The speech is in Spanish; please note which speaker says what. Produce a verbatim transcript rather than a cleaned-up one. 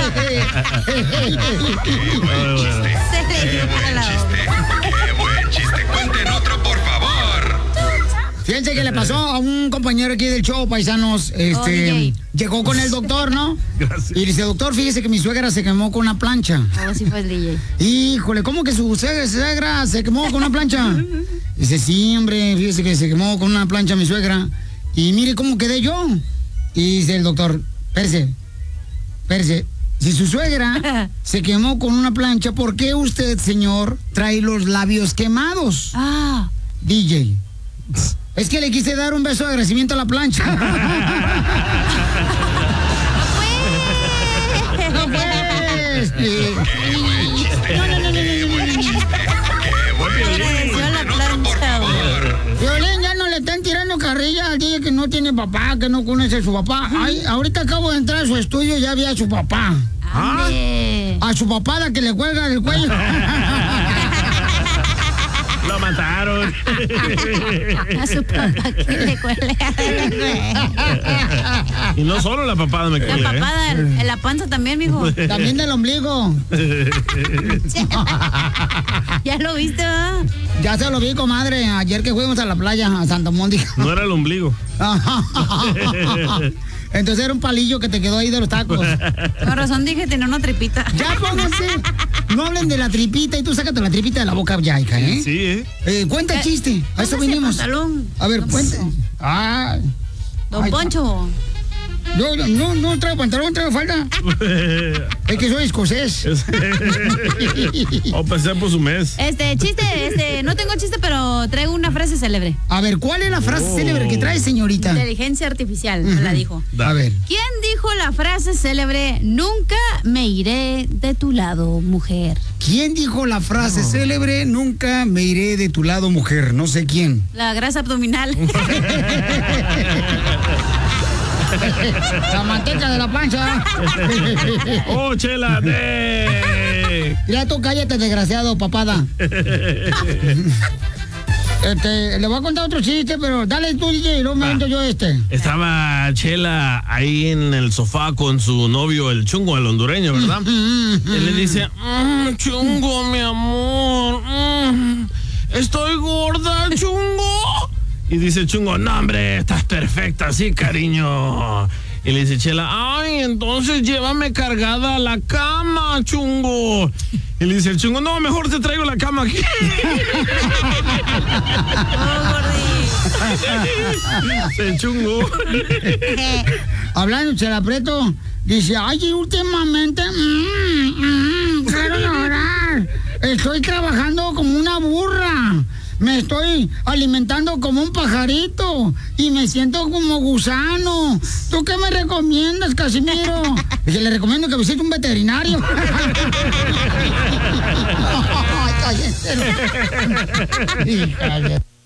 Speaker 1: Qué buen chiste. Cuenten otro, por favor.
Speaker 2: Fíjense que le pasó a un compañero aquí del show, paisanos. Este, oh, llegó con el doctor, ¿no? Gracias. Y dice, doctor, fíjese que mi suegra se quemó con una plancha.
Speaker 3: Oh, sí fue el D J.
Speaker 2: Híjole, ¿cómo que su suegra se quemó con una plancha? Dice, sí, hombre, fíjese que se quemó con una plancha mi suegra. Y mire cómo quedé yo. Y dice el doctor, espérese, espérese. Si su suegra se quemó con una plancha, ¿por qué usted, señor, trae los labios quemados?
Speaker 3: Ah.
Speaker 2: D J. Es que le quise dar un beso de agradecimiento a la plancha. ¡No pues!
Speaker 1: ¡Qué buen chiste!
Speaker 2: No, no, no, no,
Speaker 1: ¡Qué buen chiste! ¡Qué buen chiste!
Speaker 3: la plancha,
Speaker 2: Violín, ya no le están tirando carrilla al D J que no tiene papá, que no conoce a su papá. Ay, ahorita acabo de entrar a su estudio y ya vi a su papá.
Speaker 3: ¿Ah?
Speaker 2: A su papá, la que le cuelga del cuello.
Speaker 4: Lo mataron.
Speaker 3: A su papá que le cuelga.
Speaker 4: Y no solo la papada me cuelga.
Speaker 3: La papada,
Speaker 4: ¿eh?
Speaker 3: en la panza también, mijo.
Speaker 2: También del ombligo.
Speaker 3: ¿Ya lo viste, ¿verdad?
Speaker 2: Ya se lo vi, comadre. Ayer que fuimos a la playa, a Santa Mónica.
Speaker 4: No era el ombligo.
Speaker 2: Entonces era un palillo que te quedó ahí de los tacos.
Speaker 3: Con razón dije tener una tripita.
Speaker 2: Ya pónganse. No hablen de la tripita y tú sácate la tripita de la boca ya, hija, ¿eh?
Speaker 4: Sí, ¿eh?
Speaker 2: eh cuenta el chiste. A eso vinimos.
Speaker 3: Pantalón.
Speaker 2: A ver, cuente. Ah.
Speaker 3: Don
Speaker 2: Ay,
Speaker 3: Poncho.
Speaker 2: No, no, no, no traigo pantalón, traigo falda. Es que soy escocés.
Speaker 4: O pasé por su mes.
Speaker 3: Este, chiste, este, no tengo chiste, pero traigo una frase célebre.
Speaker 2: A ver, ¿cuál es la frase oh. célebre que trae, señorita?
Speaker 3: Inteligencia artificial, uh-huh. me la dijo.
Speaker 2: A ver.
Speaker 3: ¿Quién dijo la frase célebre, nunca me iré de tu lado, mujer?
Speaker 2: ¿Quién dijo la frase oh. célebre, nunca me iré de tu lado, mujer? No sé quién.
Speaker 3: La grasa abdominal.
Speaker 2: La manteca de la pancha.
Speaker 4: ¡Oh, Chela! De...
Speaker 2: Ya tú cállate, desgraciado, papada. Este, le voy a contar otro chiste, pero dale tú, D J, y luego me cuento yo este.
Speaker 4: Estaba Chela ahí en el sofá con su novio, el Chungo, el hondureño, ¿verdad? Él le dice, mmm, Chungo, mi amor, mmm, estoy gorda, Chungo. Y dice Chungo, no, hombre, estás perfecta, sí, cariño. Y le dice Chela, ay, entonces llévame cargada a la cama, Chungo. Y le dice el Chungo, no, mejor te traigo la cama aquí.
Speaker 3: Oh,
Speaker 4: el Chungo.
Speaker 2: Hablando Chela Prieto, dice, ay, últimamente, mmm, mmm, quiero llorar. Estoy trabajando como una burra. Me estoy alimentando como un pajarito y me siento como gusano. ¿Tú qué me recomiendas, Casimiro? Dije, le recomiendo que visite un veterinario. Ay, cállense.